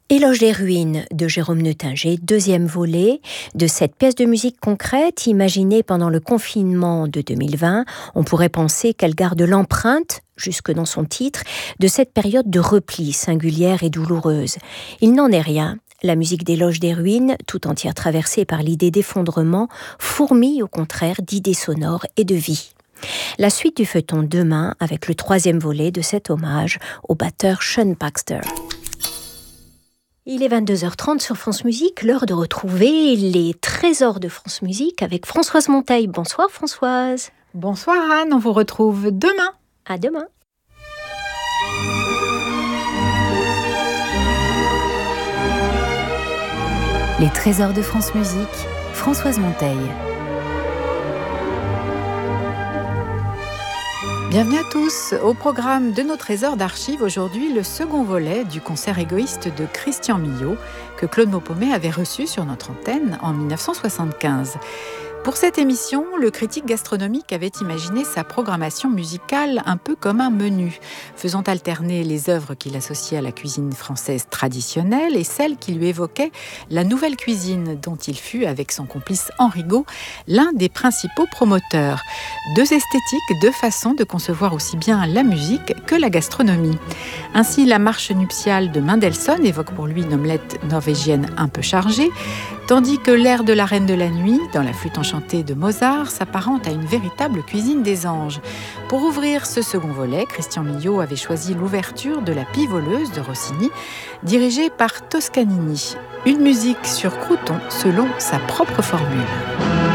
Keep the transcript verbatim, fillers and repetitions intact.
Éloge des ruines de Jérôme Neutinger, deuxième volet de cette pièce de musique concrète imaginée pendant le confinement de deux mille vingt. On pourrait penser qu'elle garde l'empreinte, jusque dans son titre, de cette période de repli singulière et douloureuse. Il n'en est rien. La musique d'Éloge des ruines, tout entière traversée par l'idée d'effondrement, fourmille au contraire d'idées sonores et de vie. La suite du feuilleton demain avec le troisième volet de cet hommage au batteur Sean Paxter. Il est vingt-deux heures trente sur France Musique, l'heure de retrouver les trésors de France Musique avec Françoise Monteil. Bonsoir Françoise. Bonsoir Anne, on vous retrouve demain. À demain. Les trésors de France Musique, Françoise Monteil. Bienvenue à tous. Au programme de nos trésors d'archives, aujourd'hui, le second volet du concert égoïste de Christian Millau que Claude Maupomet avait reçu sur notre antenne en dix-neuf cent soixante-quinze. Pour cette émission, le critique gastronomique avait imaginé sa programmation musicale un peu comme un menu, faisant alterner les œuvres qu'il associait à la cuisine française traditionnelle et celles qui lui évoquaient la nouvelle cuisine dont il fut, avec son complice Henri Gault, l'un des principaux promoteurs. Deux esthétiques, deux façons de concevoir aussi bien la musique que la gastronomie. Ainsi, la marche nuptiale de Mendelssohn évoque pour lui une omelette norvégienne un peu chargée, tandis que l'air de la Reine de la Nuit, dans la flûte enchantée de Mozart, s'apparente à une véritable cuisine des anges. Pour ouvrir ce second volet, Christian Millau avait choisi l'ouverture de La Pie voleuse de Rossini, dirigée par Toscanini. Une musique sur croûton selon sa propre formule.